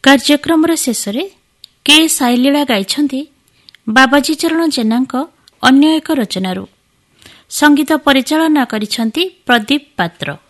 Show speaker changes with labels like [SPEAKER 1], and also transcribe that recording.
[SPEAKER 1] କାର୍ଯ୍ୟକ୍ରମର ଶେଷରେ କେ ସାଇଲୀଳା ଗାଇଛନ୍ତି ବାବାଜୀ ଚରଣ ଜେନାଙ୍କ ଅନ୍ୟ ଏକ ରଚନାରୁ। ସଙ୍ଗୀତ ପରିଚାଳନା କରିଛନ୍ତି ପ୍ରଦୀପ ପାତ୍ର।